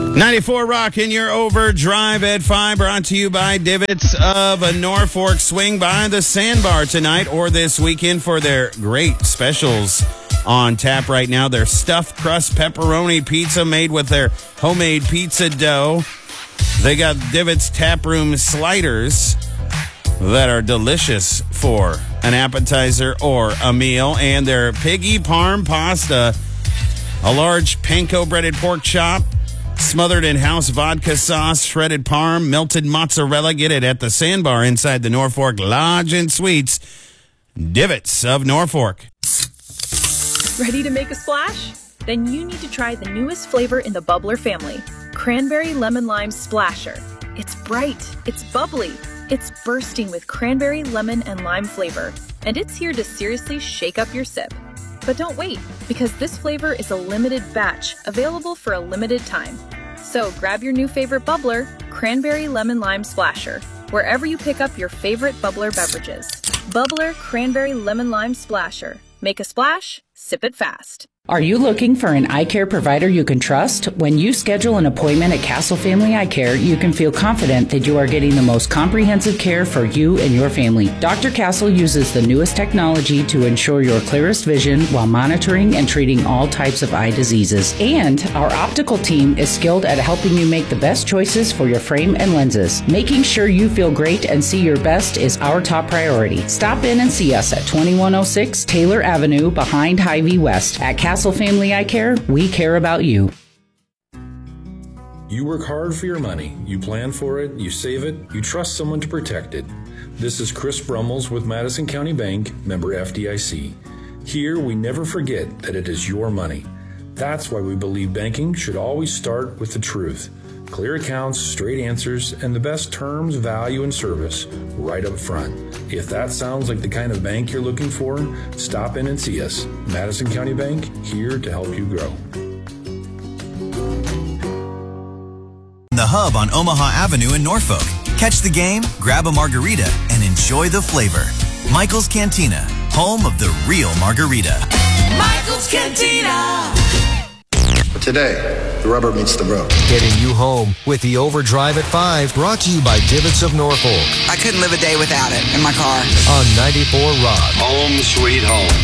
94 Rock in your overdrive at 5, brought to you by Divots of Norfolk. Swing by the Sandbar tonight or this weekend for their great specials on tap right now. Their stuffed crust pepperoni pizza made with their homemade pizza dough. They got Divots Taproom sliders that are delicious for an appetizer or a meal. And their Piggy Parm pasta, a large panko breaded pork chop, smothered in house vodka sauce, shredded parm, melted mozzarella. Get it at the Sandbar inside the Norfolk Lodge and Suites. Divots of Norfolk. Ready to make a splash? Then you need to try the newest flavor in the Bubbler family, Cranberry Lemon Lime Splasher. It's bright, it's bubbly, it's bursting with cranberry, lemon, and lime flavor, and it's here to seriously shake up your sip. But don't wait, because this flavor is a limited batch, available for a limited time. So grab your new favorite bubbler, Cranberry Lemon Lime Splasher, wherever you pick up your favorite bubbler beverages. Bubbler Cranberry Lemon Lime Splasher. Make a splash, sip it fast. Are you looking for an eye care provider you can trust? When you schedule an appointment at Castle Family Eye Care, you can feel confident that you are getting the most comprehensive care for you and your family. Dr. Castle uses the newest technology to ensure your clearest vision while monitoring and treating all types of eye diseases. And our optical team is skilled at helping you make the best choices for your frame and lenses. Making sure you feel great and see your best is our top priority. Stop in and see us at 2106 Taylor Avenue behind Hy-Vee West. At Castle Family Eye Care, we care about you. You work hard for your money. You plan for it, you save it, you trust someone to protect it. This is Chris Brummels with Madison County Bank, member FDIC. Here, we never forget that it is your money. That's why we believe banking should always start with the truth. Clear accounts, straight answers, and the best terms, value, and service right up front. If that sounds like the kind of bank you're looking for, stop in and see us. Madison County Bank, here to help you grow. The Hub on Omaha Avenue in Norfolk. Catch the game, grab a margarita, and enjoy the flavor. Michael's Cantina, home of the real margarita. Michael's Cantina. Today, the rubber meets the road. Getting you home with the Overdrive at 5, brought to you by Divots of Norfolk. I couldn't live a day without it in my car. On 94 Rock. Home sweet home.